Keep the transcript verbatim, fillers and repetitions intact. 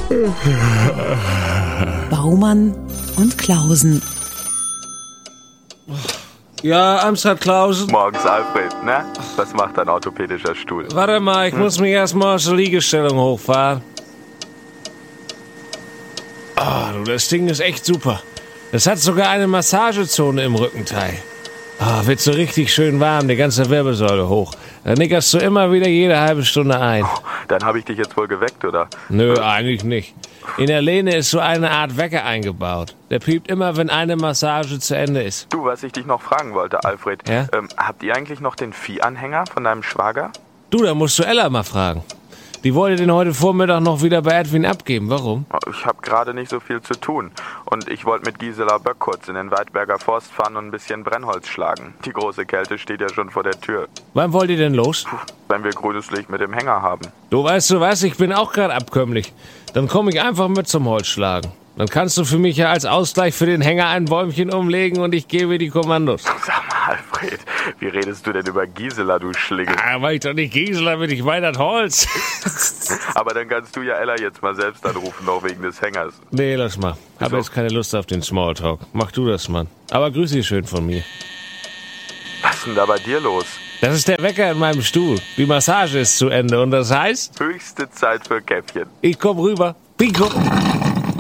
Baumann und Klausen. Ja, Amstadt Klausen. Morgens, Alfred, ne? Was macht dein orthopädischer Stuhl? Warte mal, ich hm. muss mich erstmal aus der Liegestellung hochfahren. Ah, oh, das Ding ist echt super. Das hat sogar eine Massagezone im Rückenteil. Ah, oh, wird so richtig schön warm, die ganze Wirbelsäule hoch. Da nickerst du immer wieder jede halbe Stunde ein. Oh, dann habe ich dich jetzt wohl geweckt, oder? Nö, eigentlich nicht. In der Lehne ist so eine Art Wecker eingebaut. Der piept immer, wenn eine Massage zu Ende ist. Du, was ich dich noch fragen wollte, Alfred. Ja? Ähm, habt ihr eigentlich noch den Viehanhänger von deinem Schwager? Du, da musst du Ella mal fragen. Die wollte den heute Vormittag noch wieder bei Edwin abgeben. Warum? Ich habe gerade nicht so viel zu tun. Und ich wollte mit Gisela Böck kurz in den Weidberger Forst fahren und ein bisschen Brennholz schlagen. Die große Kälte steht ja schon vor der Tür. Wann wollt ihr denn los? Puh, wenn wir grünes Licht mit dem Hänger haben. Du weißt, du weißt, ich bin auch gerade abkömmlich. Dann komme ich einfach mit zum Holzschlagen. Dann kannst du für mich ja als Ausgleich für den Hänger ein Bäumchen umlegen und ich gebe die Kommandos. Sag mal, Alfred, wie redest du denn über Gisela, du Schlingel? Ah, weil ich doch nicht Gisela bin, ich meine das Holz. Aber dann kannst du ja Ella jetzt mal selbst anrufen, noch wegen des Hängers. Nee, lass mal. Hab Wieso? jetzt keine Lust auf den Smalltalk. Mach du das, Mann. Aber grüß sie schön von mir. Was ist denn da bei dir los? Das ist der Wecker in meinem Stuhl. Die Massage ist zu Ende und das heißt... Höchste Zeit für Käffchen. Ich komm rüber. Pico.